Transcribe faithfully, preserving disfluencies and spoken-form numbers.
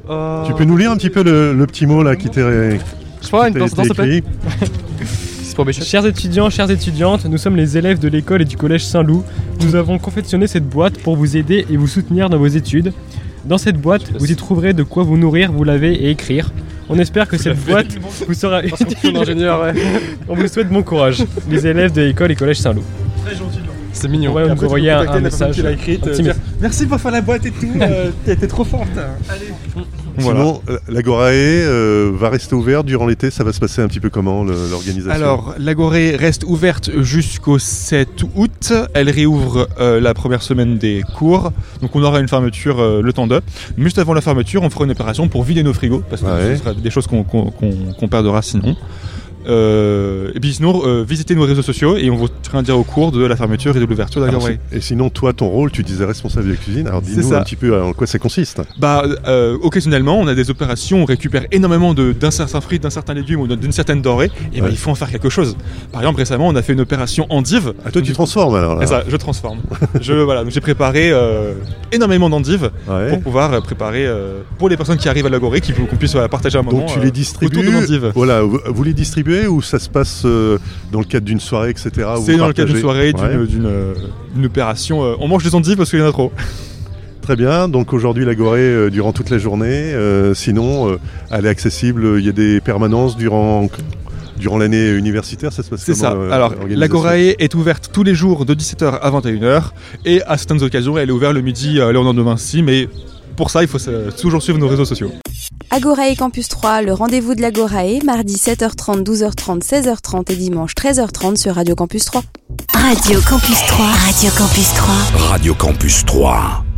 Euh... Tu peux nous lire un petit peu le, le petit mot là qui t'est, Je crois, une danse, danse, écrit. C'est pour mes chers étudiants, chères étudiantes, nous sommes les élèves de l'école et du collège Saint-Loup. Nous avons confectionné cette boîte pour vous aider et vous soutenir dans vos études. Dans cette boîte, vous y trouverez de quoi vous nourrir, vous laver et écrire. On espère que cette boîte vous sera utile. Ouais. On vous souhaite bon courage, les élèves de l'école et collège Saint-Loup. Très gentil. C'est mignon. On va nous envoyer un, un message. Écrite, un petit dire, message. merci pour faire la boîte et tout. euh, t'es, t'es trop forte. Allez. Voilà. Sinon, l'Agorae euh, va rester ouverte durant l'été. Ça va se passer un petit peu comment le, l'organisation? Alors, l'Agorae reste ouverte jusqu'au sept août. Elle réouvre euh, la première semaine des cours. Donc, on aura une fermeture euh, le temps de. Mais juste avant la fermeture, on fera une opération pour vider nos frigos parce que ouais. ce sera des choses qu'on, qu'on, qu'on, qu'on perdra sinon. Euh, et puis sinon, euh, visitez nos réseaux sociaux et on vous tiendra au cours de la fermeture et de l'ouverture de la Agorae. Et sinon, toi, ton rôle, tu disais responsable de cuisine. Alors, dis-nous un petit peu en quoi ça consiste. Bah, euh, occasionnellement, on a des opérations, on récupère énormément de, d'un certain fruit, d'un certain légume ou d'une certaine denrée, et ouais. bah, il faut en faire quelque chose. Par exemple, récemment, on a fait une opération endive. Ah, toi, tu transformes alors là. C'est ça, je transforme. je, voilà, donc j'ai préparé euh, énormément d'endives ouais. pour pouvoir préparer euh, pour les personnes qui arrivent à l'Agorae, qui, qu'on puisse voilà, partager un moment. Donc, tu les distribues. Autour de l'endive. Voilà, vous, vous les distribuez ou ça se passe euh, dans le cadre d'une soirée, et cetera. C'est dans le cadre d'une soirée, ouais. d'une, d'une, d'une opération. Euh, on mange des endives parce qu'il y en a trop. Très bien, donc aujourd'hui l'Agorae euh, durant toute la journée. Euh, sinon, euh, elle est accessible, il y a des permanences durant. Durant l'année universitaire, ça se passe comment? C'est ça. Euh, Alors, l'Agorae est ouverte tous les jours de dix-sept heures à vingt et une heures. Et à certaines occasions, elle est ouverte le midi à Léonard de Vinci. Mais pour ça, il faut euh, toujours suivre nos réseaux sociaux. Agorae Campus trois, le rendez-vous de l'Agorae, mardi sept heures trente, douze heures trente, seize heures trente et dimanche treize heures trente sur Radio Campus trois. Radio Campus trois. Radio Campus trois. Radio Campus trois.